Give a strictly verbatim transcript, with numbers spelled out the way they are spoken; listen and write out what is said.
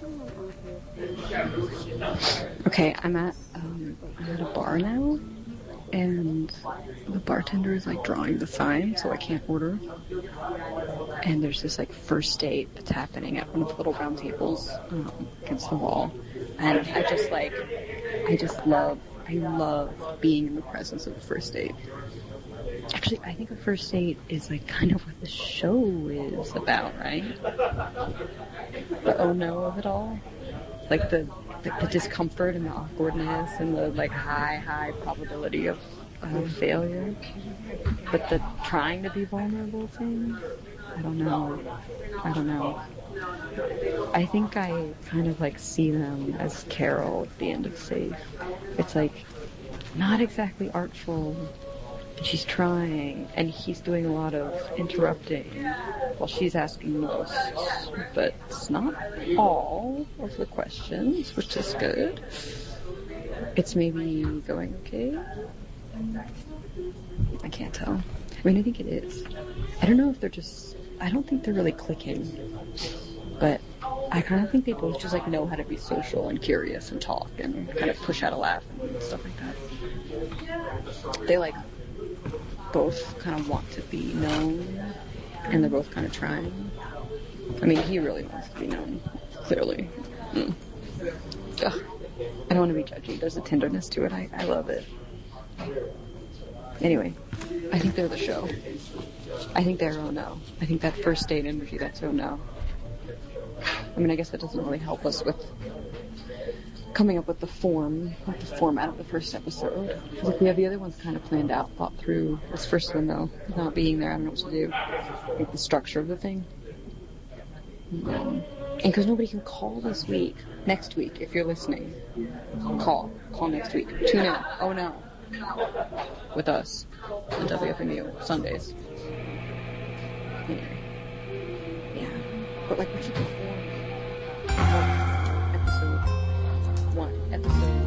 Okay, I'm at um, I'm at a bar now, and the bartender is like drawing the sign, so I can't order. And there's this like first date that's happening at one of the little round tables um, against the wall, and I just like I just love I love being in the presence of a first date. Actually, I think a first date is like kind of what the show is about, right? The oh no of it all, like the like the discomfort and the awkwardness and the like high high probability of uh, failure, but the trying to be vulnerable thing. I don't know. I don't know. I think I kind of like see them as Carol at the end of Safe. It's like not exactly artful. She's trying, and he's doing a lot of interrupting while she's asking most, but it's not all of the questions, which is good. It's maybe going okay. I can't tell. I mean, I think it is. I don't know if they're just, I don't think they're really clicking, but I kind of think they both just like know how to be social and curious and talk and kind of push out a laugh and stuff like that. They like both kind of want to be known, and they're both kind of trying. I mean, he really wants to be known, clearly. Mm. Ugh. I don't want to be judgy. There's a tenderness to it. I, I love it. Anyway, I think they're the show. I think they're oh no. I think that first date energy, that's oh no. I mean, I guess that doesn't really help us with coming up with the form, with the format of the first episode. Like we have the other ones kind of planned out, thought through. This first one, though, not being there, I don't know what to do. Like the structure of the thing. Um, and because nobody can call this week, next week, if you're listening, call. Call next week. Tune in. Oh no. With us on W F M U, Sundays. Anyway. Yeah. But like, what should the form? Episode one. Episode